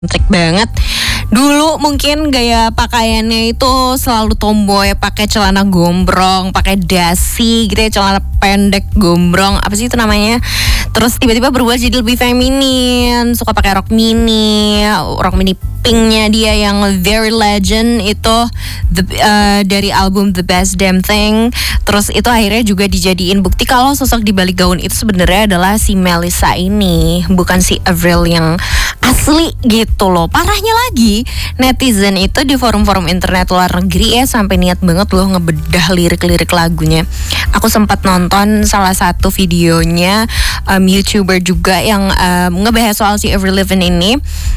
Trik banget. Dulu mungkin gaya pakaiannya itu selalu tomboy, pakai celana gombrong, pakai dasi gitu ya, celana pendek gombrong, apa sih itu namanya? Terus tiba-tiba berubah jadi lebih feminin, suka pakai rok mini pinknya dia yang very legend itu dari album The Best Damn Thing. Terus itu akhirnya juga dijadiin bukti kalau sosok di balik gaun itu sebenarnya adalah si Melissa ini, bukan si Avril yang asli gitu loh. Parahnya lagi, netizen itu di forum-forum internet luar negeri ya sampai niat banget loh ngebedah lirik-lirik lagunya. Aku sempat nonton salah satu videonya YouTuber juga yang ngebahas soal si Avril Lavigne ini.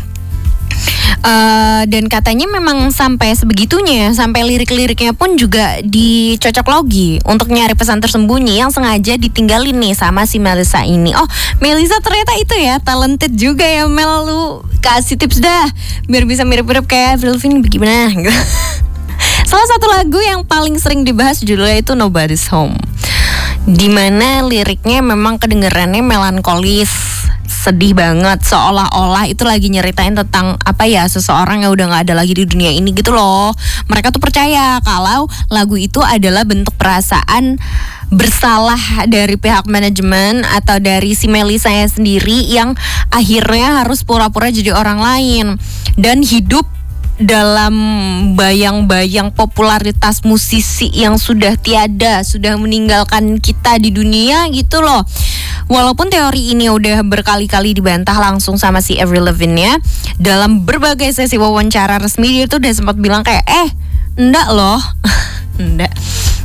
Dan katanya memang sampai sebegitunya, sampai lirik-liriknya pun juga dicocok logi untuk nyari pesan tersembunyi yang sengaja ditinggalin nih sama si Melissa ini. Oh, Melissa ternyata itu ya talented juga ya Mel, lu kasih tips dah biar bisa mirip-mirip kayak Avril Lavigne bagaimana gitu. Salah satu lagu yang paling sering dibahas judulnya itu Nobody's Home, dimana liriknya memang kedengerannya melankolis, sedih banget, seolah-olah itu lagi nyeritain tentang apa ya, seseorang yang udah gak ada lagi di dunia ini gitu loh. Mereka tuh percaya kalau lagu itu adalah bentuk perasaan bersalah dari pihak manajemen atau dari si Melissa sendiri yang akhirnya harus pura-pura jadi orang lain dan hidup dalam bayang-bayang popularitas musisi yang sudah tiada, sudah meninggalkan kita di dunia gitu loh. Walaupun teori ini udah berkali-kali dibantah langsung sama si Avril Lavigne ya, dalam berbagai sesi wawancara resmi dia tuh udah sempat bilang kayak enggak loh enggak,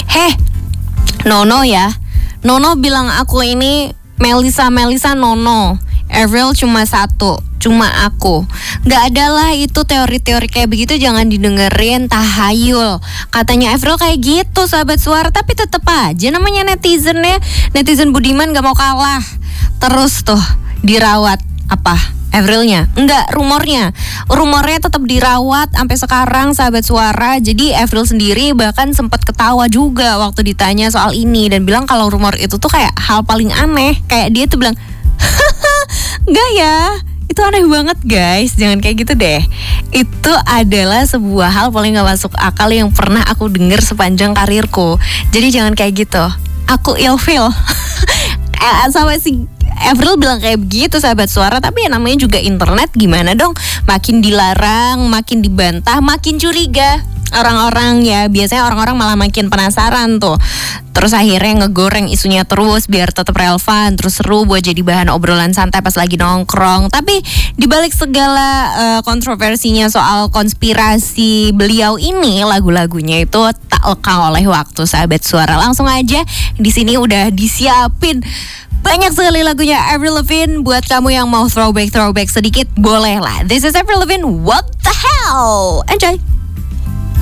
Nono ya, Nono bilang aku ini Melissa Nono, Avril cuma satu, cuma aku. Gak ada lah itu teori-teori kayak begitu, jangan didengerin, tahayul. Katanya Avril kayak gitu sahabat suara, tapi tetep aja namanya netizen ya, netizen budiman gak mau kalah. Terus tuh dirawat apa? Avrilnya? Enggak, rumornya tetap dirawat sampai sekarang sahabat suara. Jadi Avril sendiri bahkan sempat ketawa juga waktu ditanya soal ini dan bilang kalau rumor itu tuh kayak hal paling aneh. Kayak dia tuh bilang, enggak ya, itu aneh banget guys, jangan kayak gitu deh. Itu adalah sebuah hal paling gak masuk akal yang pernah aku dengar sepanjang karirku. Jadi jangan kayak gitu, aku ilfeel. Sama si Avril bilang kayak begitu sahabat suara. Tapi ya namanya juga internet, gimana dong, makin dilarang, makin dibantah, makin curiga orang-orang ya. Biasanya orang-orang malah makin penasaran tuh. Terus akhirnya ngegoreng isunya terus biar tetap relevan, terus seru buat jadi bahan obrolan santai pas lagi nongkrong. Tapi dibalik segala kontroversinya soal konspirasi beliau ini, lagu-lagunya itu tak lekang oleh waktu sahabat suara. Langsung aja di sini udah disiapin banyak sekali lagunya Avril Lavigne. Buat kamu yang mau throwback sedikit, boleh lah. This is Avril Lavigne, What the Hell. Enjoy.